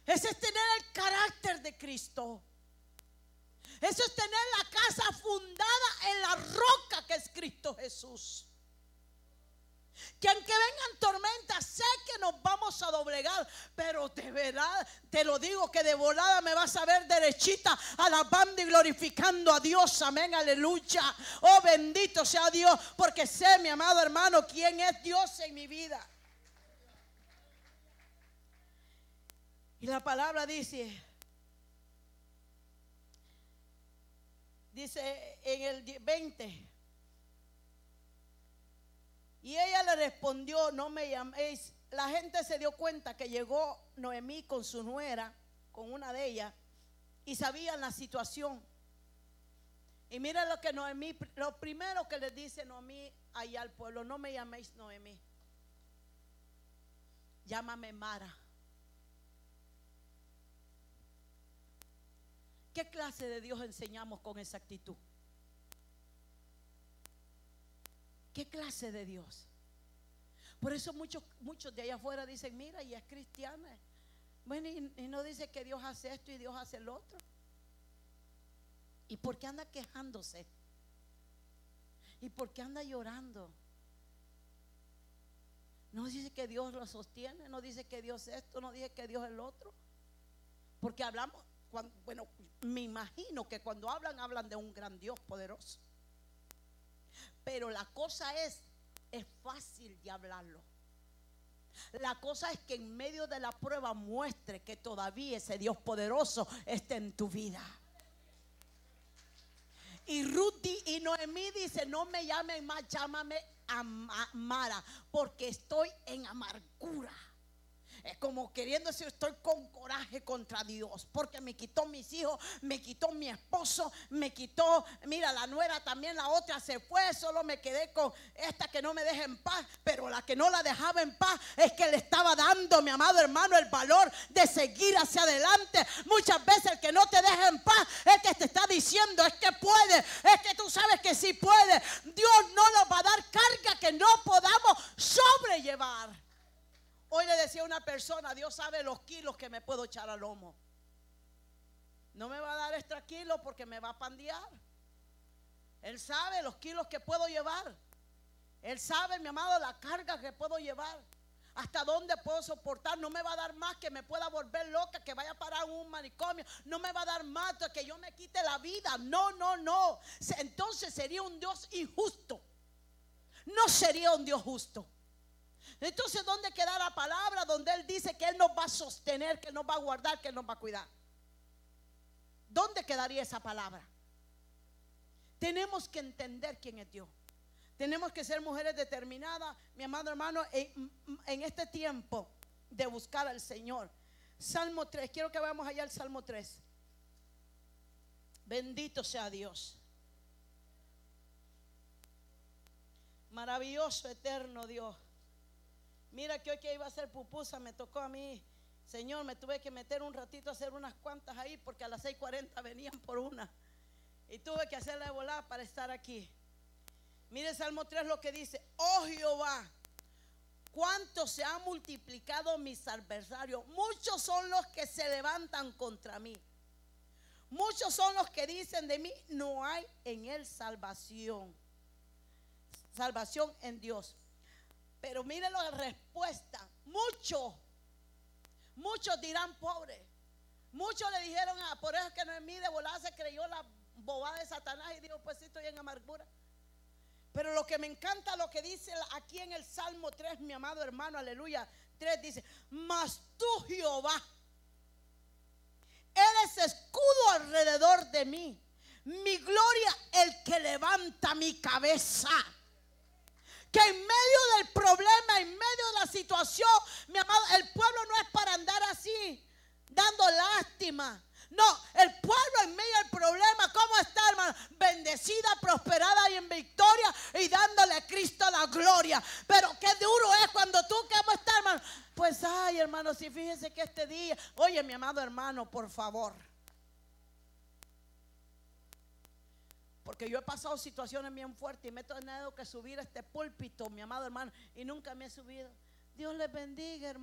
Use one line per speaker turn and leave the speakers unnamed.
Ese es tener el carácter de Cristo. Eso es tener la casa fundada en la roca que es Cristo Jesús. Que aunque vengan tormentas, sé que nos vamos a doblegar, pero de verdad te lo digo que de volada me vas a ver derechita, alabando y glorificando a Dios. Amén, aleluya. Oh, bendito sea Dios, porque sé, mi amado hermano, quién es Dios en mi vida. Y la palabra dice en el 20: y ella le respondió, no me llaméis. La gente se dio cuenta que llegó Noemí con su nuera, con una de ellas, y sabían la situación. Y miren lo que Noemí, lo primero que le dice Noemí allá al pueblo: no me llaméis Noemí, llámame Mara. ¿Qué clase de Dios enseñamos con esa actitud? ¿Qué clase de Dios? Por eso muchos de allá afuera dicen: mira, y es cristiana. Bueno, y no dice que Dios hace esto y Dios hace el otro. ¿Y por qué anda quejándose? ¿Y por qué anda llorando? No dice que Dios lo sostiene, no dice que Dios esto, no dice que Dios el otro. Porque hablamos, bueno, me imagino que cuando hablan de un gran Dios poderoso. Pero la cosa es fácil de hablarlo. La cosa es que en medio de la prueba muestre que todavía ese Dios poderoso está en tu vida. Y Ruth y Noemí dice: no me llamen más, llámame Mara, porque estoy en amargura. Es como queriendo decir: estoy con coraje contra Dios, porque me quitó mis hijos, me quitó mi esposo, me quitó, mira, la nuera también, la otra se fue, solo me quedé con esta que no me deja en paz. Pero la que no la dejaba en paz es que le estaba dando, mi amado hermano, el valor de seguir hacia adelante. Muchas veces el que no te deja en paz es que te está diciendo: es que puede, es que tú sabes que sí puede. Dios no nos va a dar carga que no podamos sobrellevar. Hoy le decía a una persona: Dios sabe los kilos que me puedo echar al lomo. No me va a dar extra kilos porque me va a pandear. Él sabe los kilos que puedo llevar. Él sabe, mi amado, la carga que puedo llevar. Hasta dónde puedo soportar. No me va a dar más que me pueda volver loca, que vaya a parar en un manicomio. No me va a dar más que yo me quite la vida. No. Entonces sería un Dios injusto. No sería un Dios justo. Entonces, ¿dónde queda la palabra donde Él dice que Él nos va a sostener, que nos va a guardar, que nos va a cuidar? ¿Dónde quedaría esa palabra? Tenemos que entender quién es Dios. Tenemos que ser mujeres determinadas, mi amado hermano, en este tiempo de buscar al Señor. Salmo 3, quiero que vayamos allá al Salmo 3. Bendito sea Dios. Maravilloso, eterno Dios. Mira que hoy que iba a hacer pupusa me tocó a mí. Señor, me tuve que meter un ratito a hacer unas cuantas ahí, porque a las 6:40 venían por una. Y tuve que hacerla de volada para estar aquí. Mire Salmo 3 lo que dice: oh Jehová, cuánto se han multiplicado mis adversarios. Muchos son los que se levantan contra mí. Muchos son los que dicen de mí: no hay en él salvación. Salvación en Dios. Pero miren la respuesta. Muchos dirán pobre. Muchos le dijeron: por eso es que Noemí de volada se creyó la bobada de Satanás y dijo: pues sí, estoy en amargura. Pero lo que me encanta, lo que dice aquí en el Salmo 3, mi amado hermano, aleluya, 3 dice: mas tú, Jehová, eres escudo alrededor de mí, mi gloria, el que levanta mi cabeza. Que en medio del problema, en medio de la situación, mi amado, el pueblo no es para andar así, dando lástima. No, el pueblo en medio del problema, ¿cómo está, hermano? Bendecida, prosperada y en victoria, y dándole a Cristo la gloria. Pero qué duro es cuando tú, ¿cómo está, hermano? Pues, ay, hermano, si fíjese que este día, oye, mi amado hermano, por favor. Porque yo he pasado situaciones bien fuertes y me he tenido que subir a este púlpito, mi amado hermano, y nunca me he subido. Dios les bendiga, hermano.